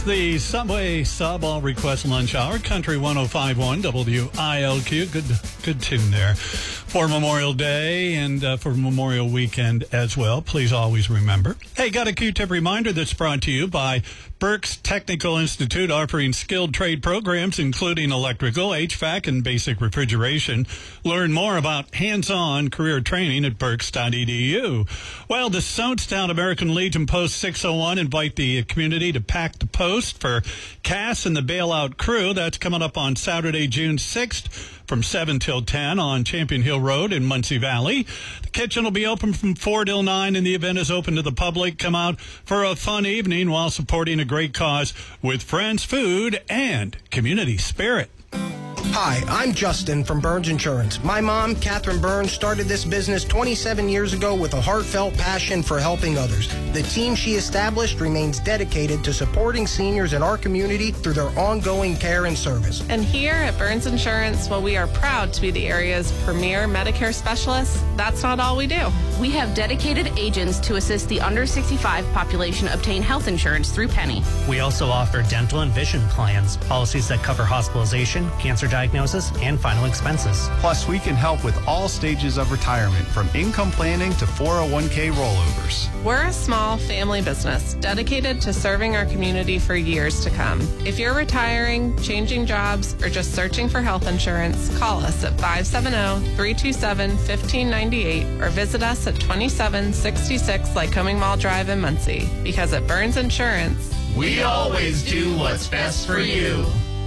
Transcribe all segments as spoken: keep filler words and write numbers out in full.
The Subway Sub All Request Lunch Hour, Country one oh five point one W I L Q. Good good tune there for Memorial Day and uh, for Memorial Weekend as well. Please always remember. Hey, got a Q-tip reminder that's brought to you by Berks Technical Institute, offering skilled trade programs including electrical, H V A C, and basic refrigeration. Learn more about hands-on career training at berks dot e d u. Well, the Sonestown American Legion Post six oh one invite the community to pack the post for Cass and the Bailout Crew. That's coming up on Saturday, June sixth from seven till ten on Champion Hill Road in Muncie Valley. The kitchen will be open from four till nine, and the event is open to the public. Come out for a fun evening while supporting a great cause with friends, food, and community spirit. Hi, I'm Justin from Burns Insurance. My mom, Catherine Burns, started this business twenty-seven years ago with a heartfelt passion for helping others. The team she established remains dedicated to supporting seniors in our community through their ongoing care and service. And here at Burns Insurance, while we are proud to be the area's premier Medicare specialists, that's not all we do. We have dedicated agents to assist the under sixty-five population obtain health insurance through Penny. We also offer dental and vision plans, policies that cover hospitalization, cancer diagnosis, and final expenses. Plus, we can help with all stages of retirement, from income planning to four oh one k rollovers. We're a small family business dedicated to serving our community for years to come. If you're retiring, changing jobs, or just searching for health insurance, call us at five seven zero, three two seven, one five nine eight or visit us at twenty-seven sixty-six Lycoming Mall Drive in Muncie. Because at Burns Insurance, we always do what's best for you.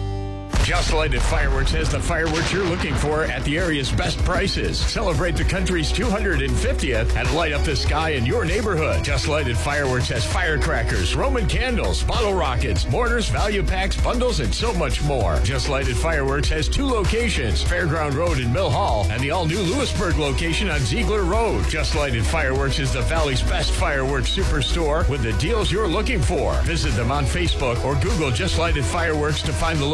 Just Lighted Fireworks has the fireworks you're looking for at the area's best prices. Celebrate the country's two hundred fiftieth and light up the sky in your neighborhood. Just Lighted Fireworks has firecrackers, Roman candles, bottle rockets, mortars, value packs, bundles, and so much more. Just Lighted Fireworks has two locations, Fairground Road in Mill Hall and the all-new Lewisburg location on Ziegler Road. Just Lighted Fireworks is the Valley's best fireworks superstore with the deals you're looking for. Visit them on Facebook or Google Just Lighted Fireworks to find the